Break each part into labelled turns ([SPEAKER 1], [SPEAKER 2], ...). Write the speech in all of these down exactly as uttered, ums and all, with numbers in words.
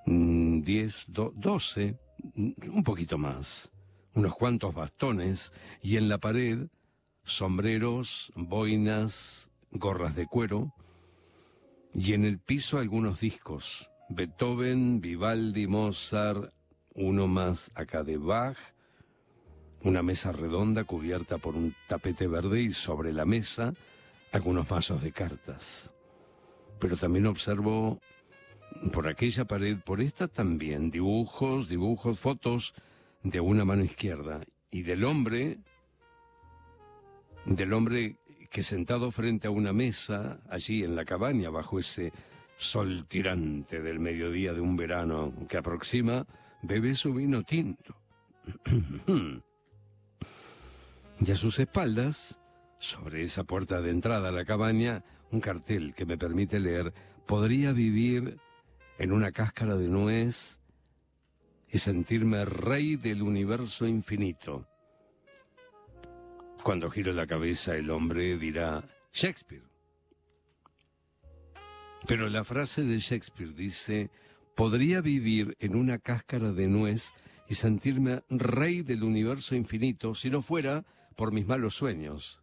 [SPEAKER 1] mm, diez, do- doce, mm, un poquito más, unos cuantos bastones, y en la pared sombreros, boinas, gorras de cuero, y en el piso algunos discos, Beethoven, Vivaldi, Mozart, uno más acá de Bach, una mesa redonda cubierta por un tapete verde y sobre la mesa algunos mazos de cartas. Pero también observo por aquella pared, por esta también, dibujos, dibujos, fotos de una mano izquierda y del hombre, del hombre que sentado frente a una mesa, allí en la cabaña, bajo ese sol tirante del mediodía de un verano que aproxima, bebe su vino tinto. Y a sus espaldas, sobre esa puerta de entrada a la cabaña, un cartel que me permite leer: podría vivir en una cáscara de nuez y sentirme rey del universo infinito. Cuando giro la cabeza, el hombre dirá Shakespeare. Pero la frase de Shakespeare dice: podría vivir en una cáscara de nuez y sentirme rey del universo infinito si no fuera por mis malos sueños.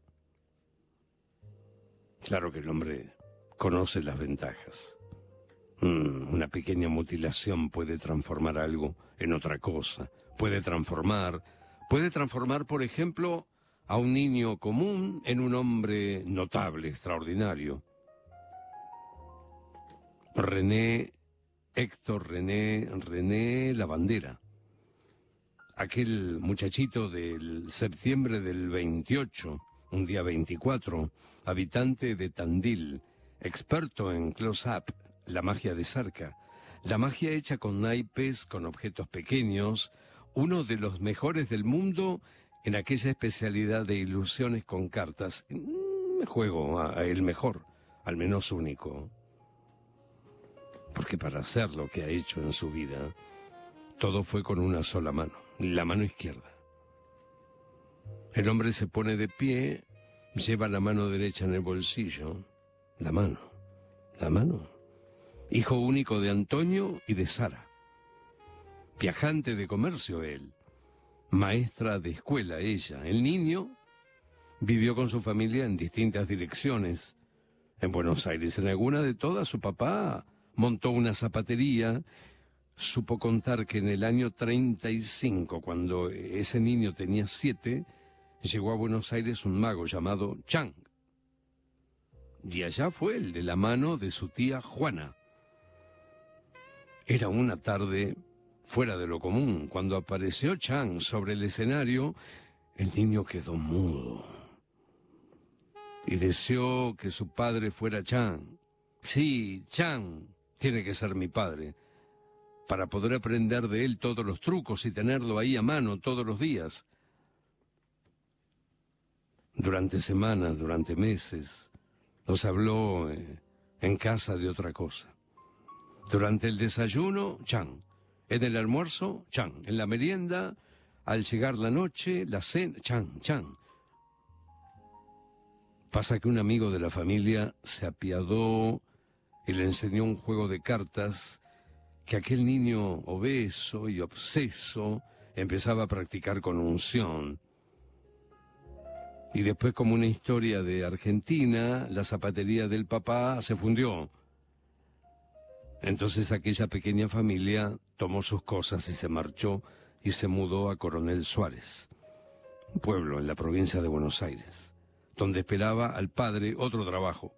[SPEAKER 1] Claro que el hombre conoce las ventajas. Mm, una pequeña mutilación puede transformar algo en otra cosa. Puede transformar, puede transformar, por ejemplo, a un niño común en un hombre notable, extraordinario. René, Héctor René, René Lavandera. Aquel muchachito del septiembre del veintiocho, un día veinticuatro, habitante de Tandil, experto en close-up, la magia de cerca, la magia hecha con naipes, con objetos pequeños, uno de los mejores del mundo en aquella especialidad de ilusiones con cartas. Me juego a el mejor, al menos único. Porque para hacer lo que ha hecho en su vida, todo fue con una sola mano, la mano izquierda. El hombre se pone de pie, lleva la mano derecha en el bolsillo. La mano, la mano. Hijo único de Antonio y de Sara. Viajante de comercio él. Maestra de escuela ella. El niño vivió con su familia en distintas direcciones. En Buenos Aires, en alguna de todas, su papá montó una zapatería. Supo contar que en el año treinta y cinco, cuando ese niño tenía siete, llegó a Buenos Aires un mago llamado Chang. Y allá fue él, de la mano de su tía Juana. Era una tarde fuera de lo común. Cuando apareció Chang sobre el escenario, el niño quedó mudo. Y deseó que su padre fuera Chang. Sí, Chang tiene que ser mi padre, para poder aprender de él todos los trucos y tenerlo ahí a mano todos los días. Durante semanas, durante meses, nos habló eh, en casa de otra cosa. Durante el desayuno, Chang. En el almuerzo, Chang. En la merienda, al llegar la noche, la cena, Chang, Chang. Pasa que un amigo de la familia se apiadó y le enseñó un juego de cartas que aquel niño obeso y obseso empezaba a practicar con unción. Y después, como una historia de Argentina, la zapatería del papá se fundió. Entonces aquella pequeña familia tomó sus cosas y se marchó y se mudó a Coronel Suárez, un pueblo en la provincia de Buenos Aires, donde esperaba al padre otro trabajo.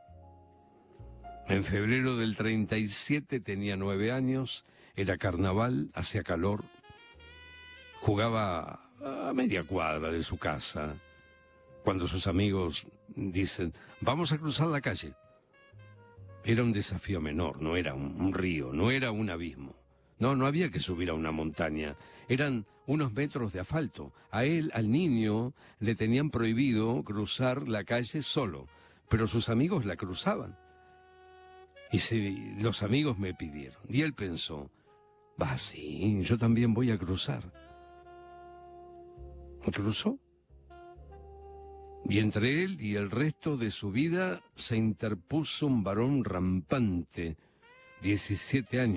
[SPEAKER 1] En febrero del treinta y siete tenía nueve años, era carnaval, hacía calor, jugaba a media cuadra de su casa, cuando sus amigos dicen, vamos a cruzar la calle. Era un desafío menor, no era un, un río, no era un abismo. No, no había que subir a una montaña, eran unos metros de asfalto. A él, al niño, le tenían prohibido cruzar la calle solo, pero sus amigos la cruzaban. Y se, los amigos me pidieron. Y él pensó, va, sí, yo también voy a cruzar. ¿Cruzó? Y entre él y el resto de su vida se interpuso un varón rampante, diecisiete años.